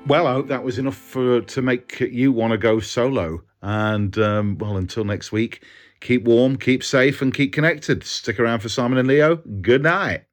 Well, I hope that was enough to make you want to go solo. And, well, until next week, keep warm, keep safe, and keep connected. Stick around for Simon and Leo. Good night.